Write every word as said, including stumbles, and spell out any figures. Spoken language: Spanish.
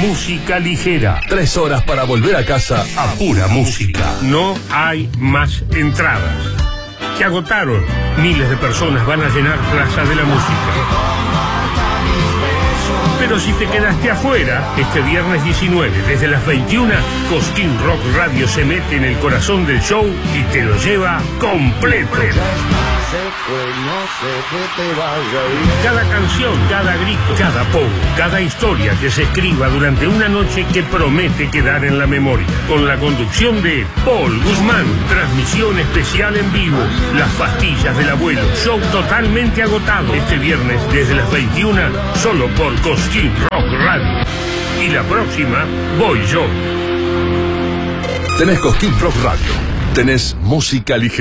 música ligera. Tres horas para volver a casa a pura música. No hay más entradas. Se agotaron. Miles de personas van a llenar Plaza de la Música. Pero si te quedaste afuera, este viernes diecinueve, desde las veintiuna, Cosquín Rock Radio se mete en el corazón del show y te lo lleva completo. Cada canción, cada grito, cada pogo, cada historia que se escriba durante una noche que promete quedar en la memoria. Con la conducción de Paul Guzmán, transmisión especial en vivo, Las pastillas del abuelo, show totalmente agotado. Este viernes desde las veintiuna, solo por Cosquín Rock Radio. Y la próxima, voy yo. Tenés Cosquín Rock Radio. Tenés música ligera.